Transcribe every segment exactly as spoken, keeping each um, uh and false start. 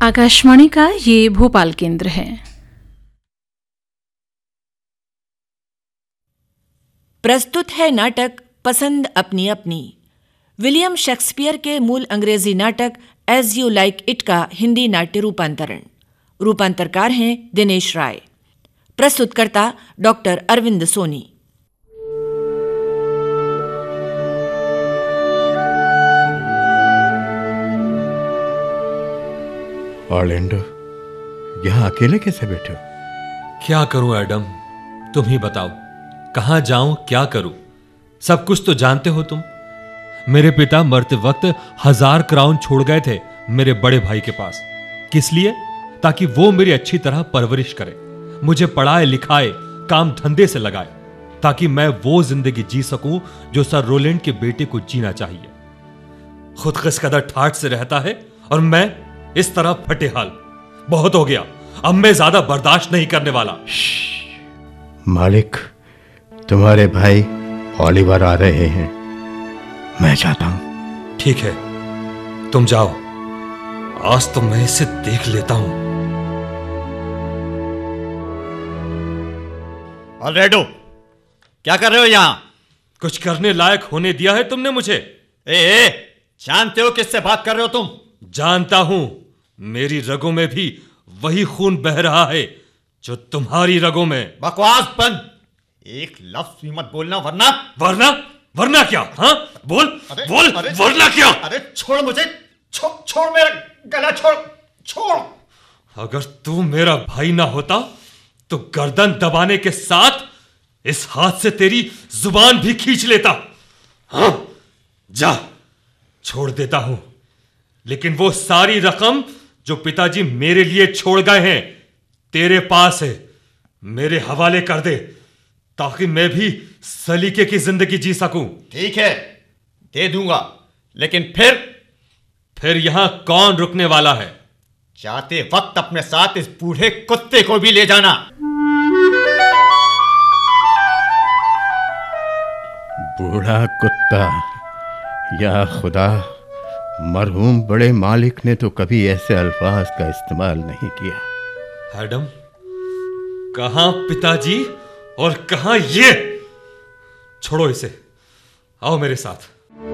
आकाशवाणी का ये भोपाल केंद्र है। प्रस्तुत है नाटक पसंद अपनी अपनी। विलियम शेक्सपियर के मूल अंग्रेजी नाटक एज यू लाइक इट का हिंदी नाट्य रूपांतरण। रूपांतरकार हैं दिनेश राय। प्रस्तुतकर्ता डॉक्टर अरविंद सोनी। ऑर्लैंडो, यहाँ अकेले कैसे बैठे हो? क्या करूं एडम, तुम ही बताओ। कहां जाऊं, क्या करूं? सब कुछ तो जानते हो तुम। मेरे पिता मरते वक्त हजार क्राउन छोड़ गए थे मेरे बड़े भाई के पास। किस लिए? ताकि वो मेरी अच्छी तरह परवरिश करे, मुझे पढ़ाए लिखाए, काम धंधे से लगाए, ताकि मैं वो जिंदगी जी सकूं जो सर रोलैंड के बेटे को जीना चाहिए। खुद किसकदर ठाठ से रहता है और मैं इस तरह फटे हाल। बहुत हो गया, अब मैं ज्यादा बर्दाश्त नहीं करने वाला। मालिक, तुम्हारे भाई ओलिवर आ रहे हैं, मैं जाता हूं। ठीक है, तुम जाओ। आज तो मैं इसे देख लेता हूं। ऑलरेडो, क्या कर रहे हो यहां? कुछ करने लायक होने दिया है तुमने मुझे? ए, ए, जानते हो किससे बात कर रहे हो तुम? जानता हूं, मेरी रगों में भी वही खून बह रहा है जो तुम्हारी रगों में। बकवास बंद, एक लफ्ज भी मत बोलना वरना। वरना? वरना क्या? हाँ, बोल बोल, वरना क्या? अरे छोड़ मुझे, छो, छोड़ मेरा गला, छोड़ छोड़। अगर तू मेरा भाई ना होता तो गर्दन दबाने के साथ इस हाथ से तेरी जुबान भी खींच लेता। हाँ, जा, छोड़ देता हूं। लेकिन वो सारी रकम जो पिताजी मेरे लिए छोड़ गए हैं तेरे पास है, मेरे हवाले कर दे, ताकि मैं भी सलीके की जिंदगी जी सकूं। ठीक है, दे दूंगा, लेकिन फिर फिर यहां कौन रुकने वाला है? जाते वक्त अपने साथ इस बूढ़े कुत्ते को भी ले जाना। बूढ़ा कुत्ता, या खुदा, मरहूम बड़े मालिक ने तो कभी ऐसे अल्फाज का इस्तेमाल नहीं किया। एडम, कहां पिताजी और कहां ये? छोड़ो इसे, आओ मेरे साथ।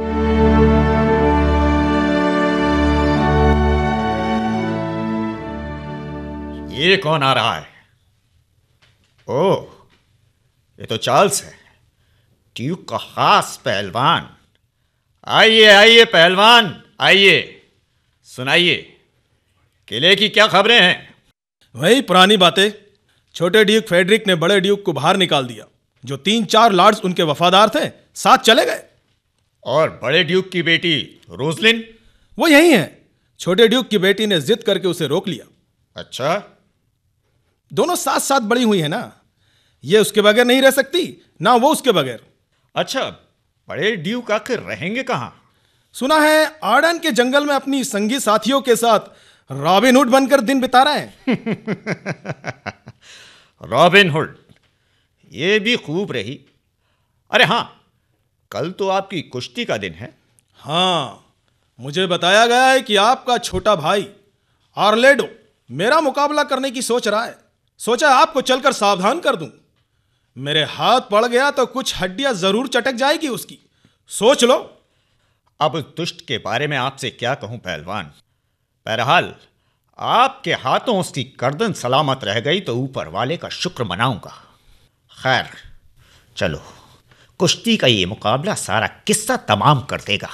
ये कौन आ रहा है? ओह, ये तो चार्ल्स है, ड्यूक का खास पहलवान। आइए आइए पहलवान, आइए, सुनाइए, किले की क्या खबरें हैं? वही पुरानी बातें। छोटे ड्यूक फेडरिक ने बड़े ड्यूक को बाहर निकाल दिया। जो तीन चार लॉर्ड्स उनके वफादार थे साथ चले गए। और बड़े ड्यूक की बेटी रोजलिन? वो यही है। छोटे ड्यूक की बेटी ने जिद करके उसे रोक लिया। अच्छा, दोनों साथ साथ बड़ी हुई है ना, ये उसके बगैर नहीं रह सकती, ना वो उसके बगैर। अच्छा, बड़े ड्यूक आखिर रहेंगे कहां? सुना है आर्डन के जंगल में अपनी संगी साथियों के साथ रॉबिन हुड बनकर दिन बिता रहे हैं। रॉबिन हुड, ये भी खूब रही। अरे हां, कल तो आपकी कुश्ती का दिन है। हाँ, मुझे बताया गया है कि आपका छोटा भाई ऑर्लैंडो मेरा मुकाबला करने की सोच रहा है। सोचा आपको चलकर सावधान कर दूं। मेरे हाथ पड़ गया तो कुछ हड्डियां जरूर चटक जाएगी उसकी, सोच लो। अब दुष्ट के बारे में आपसे क्या कहूं पहलवान। बहरहाल, आपके हाथों उसकी गर्दन सलामत रह गई तो ऊपर वाले का शुक्र मनाऊंगा। खैर, चलो, कुश्ती का ये मुकाबला सारा किस्सा तमाम कर देगा।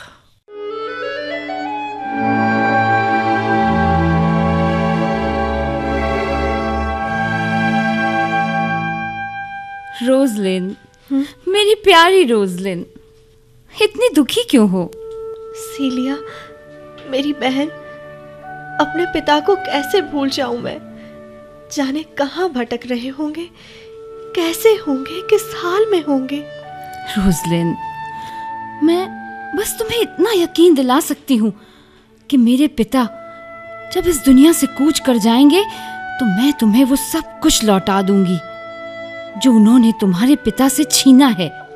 रोजलिन, मेरी प्यारी रोजलिन, इतनी दुखी क्यों हो? सीलिया, मेरी बहन, अपने पिता को कैसे भूल जाऊं मैं? जाने कहां भटक रहे होंगे, कैसे होंगे, किस हाल में होंगे। रोजलिन, मैं बस तुम्हें इतना यकीन दिला सकती हूँ कि मेरे पिता जब इस दुनिया से कूच कर जाएंगे तो मैं तुम्हें वो सब कुछ लौटा दूंगी जो उन्होंने तुम्हारे पिता से छीना है।